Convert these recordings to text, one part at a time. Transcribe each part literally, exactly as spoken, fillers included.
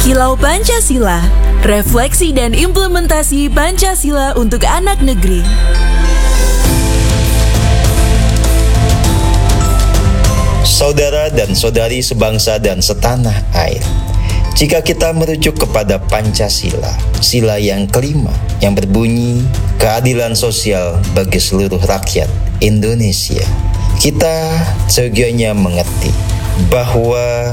Kilau Pancasila, refleksi dan implementasi Pancasila untuk anak negeri. Saudara dan saudari sebangsa dan setanah air, jika kita merujuk kepada Pancasila, sila yang kelima yang berbunyi keadilan sosial bagi seluruh rakyat Indonesia, kita seyogianya mengerti bahwa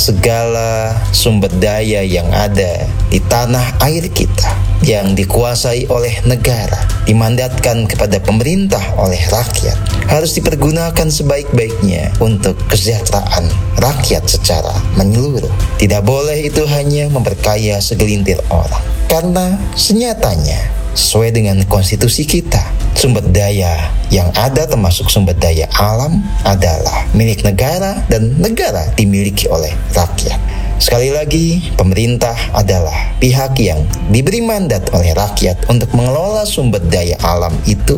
segala sumber daya yang ada di tanah air kita yang dikuasai oleh negara, dimandatkan kepada pemerintah oleh rakyat, harus dipergunakan sebaik-baiknya untuk kesejahteraan rakyat secara menyeluruh. Tidak boleh itu hanya memperkaya segelintir orang, karena senyatanya sesuai dengan konstitusi kita, sumber daya yang ada termasuk sumber daya alam adalah milik negara dan negara dimiliki oleh rakyat. Sekali lagi, pemerintah adalah pihak yang diberi mandat oleh rakyat untuk mengelola sumber daya alam itu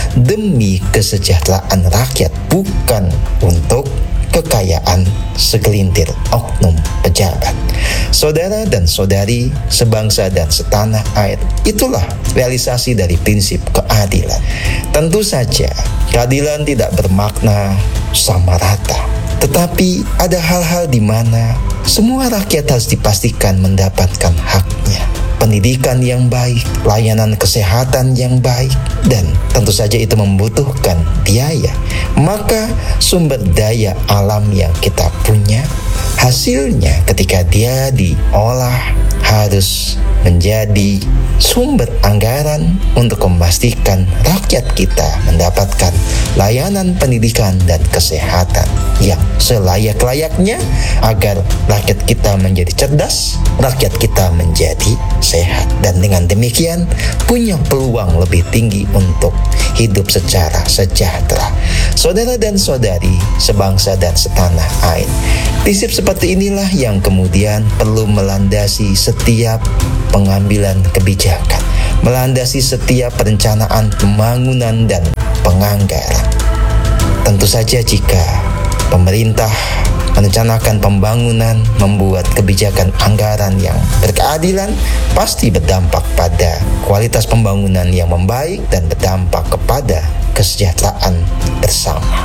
demi kesejahteraan rakyat, bukan untuk kekayaan segelintir oknum pejabat. Saudara dan saudari sebangsa dan setanah air, itulah realisasi dari prinsip keadilan. Tentu saja keadilan tidak bermakna sama rata, tetapi ada hal-hal di mana semua rakyat harus dipastikan mendapatkan haknya. Pendidikan yang baik, layanan kesehatan yang baik, dan tentu saja itu membutuhkan biaya. Maka sumber daya alam yang kita punya, hasilnya ketika dia diolah harus menjadi sumber anggaran untuk memastikan rakyat kita mendapatkan layanan pendidikan dan kesehatan yang selayak-layaknya agar rakyat kita menjadi cerdas, rakyat kita menjadi sehat, dan dengan demikian punya peluang lebih tinggi untuk hidup secara sejahtera. Saudara dan saudari sebangsa dan setanah air, prinsip seperti inilah yang kemudian perlu melandasi setiap pengambilan kebijakan, melandasi setiap perencanaan pembangunan dan penganggaran. Tentu saja jika pemerintah merencanakan pembangunan, membuat kebijakan anggaran yang berkeadilan, pasti berdampak pada kualitas pembangunan yang membaik dan berdampak kepada kesejahteraan bersama.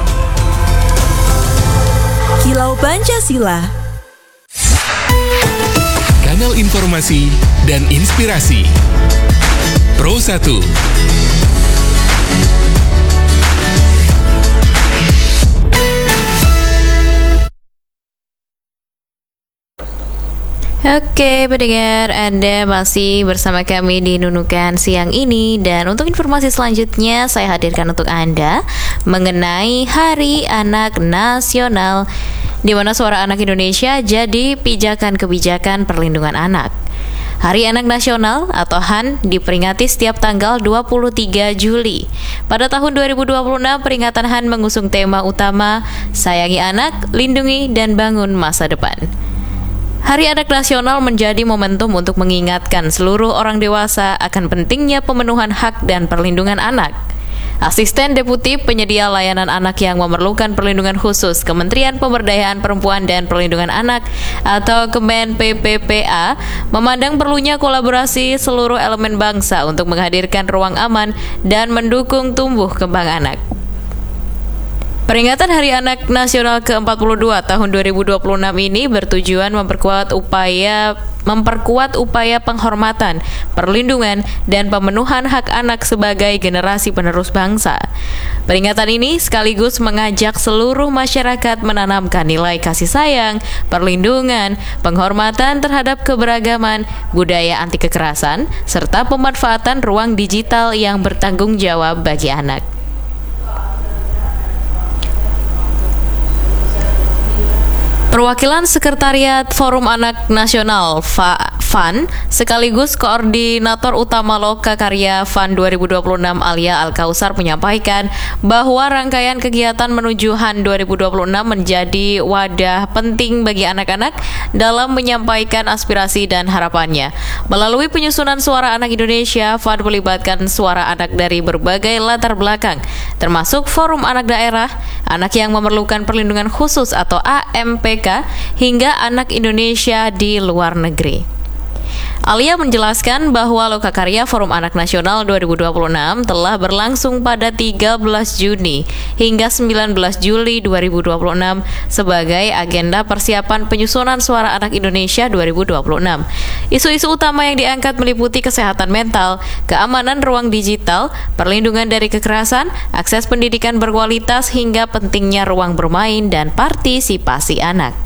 Kilau Pancasila, kanal informasi dan inspirasi Pro satu. Oke, pendengar, Anda masih bersama kami di Nunukan siang ini. Dan untuk informasi selanjutnya saya hadirkan untuk Anda mengenai Hari Anak Nasional, di mana Suara Anak Indonesia jadi pijakan kebijakan perlindungan anak. Hari Anak Nasional atau H A N diperingati setiap tanggal dua puluh tiga Juli. Pada tahun dua ribu dua puluh enam, peringatan H A N mengusung tema utama Sayangi Anak, Lindungi dan Bangun Masa Depan. Hari Anak Nasional menjadi momentum untuk mengingatkan seluruh orang dewasa akan pentingnya pemenuhan hak dan perlindungan anak. Asisten Deputi Penyedia Layanan Anak yang memerlukan perlindungan khusus Kementerian Pemberdayaan Perempuan dan Perlindungan Anak atau Kemen P P P A memandang perlunya kolaborasi seluruh elemen bangsa untuk menghadirkan ruang aman dan mendukung tumbuh kembang anak. Peringatan Hari Anak Nasional ke empat puluh dua tahun dua ribu dua puluh enam ini bertujuan memperkuat upaya memperkuat upaya penghormatan, perlindungan, dan pemenuhan hak anak sebagai generasi penerus bangsa. Peringatan ini sekaligus mengajak seluruh masyarakat menanamkan nilai kasih sayang, perlindungan, penghormatan terhadap keberagaman, budaya anti kekerasan, serta pemanfaatan ruang digital yang bertanggung jawab bagi anak. Perwakilan Sekretariat Forum Anak Nasional F A N sekaligus Koordinator Utama Loka Karya F A N dua ribu dua puluh enam Alia Al-Kausar menyampaikan bahwa rangkaian kegiatan menuju H A N dua ribu dua puluh enam menjadi wadah penting bagi anak-anak dalam menyampaikan aspirasi dan harapannya. Melalui penyusunan Suara Anak Indonesia, F A N melibatkan suara anak dari berbagai latar belakang, termasuk Forum Anak Daerah, anak yang memerlukan perlindungan khusus atau A M P K, hingga anak Indonesia di luar negeri. Alia menjelaskan bahwa Lokakarya Forum Anak Nasional dua ribu dua puluh enam telah berlangsung pada tiga belas Juni hingga sembilan belas Juli dua ribu dua puluh enam sebagai agenda persiapan penyusunan Suara Anak Indonesia dua ribu dua puluh enam. Isu-isu utama yang diangkat meliputi kesehatan mental, keamanan ruang digital, perlindungan dari kekerasan, akses pendidikan berkualitas, hingga pentingnya ruang bermain dan partisipasi anak.